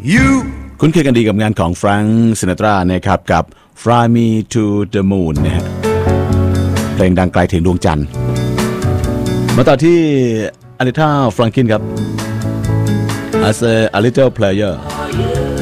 You คุ้นเคยกันดีกับงานของแฟรงค์ซินาตรานะครับกับ Fly Me to the Moon นะฮะเพลงดังไกลถึงดวงจันทร์มาต่อที่อาริธา แฟรงคินครับ As a Little Player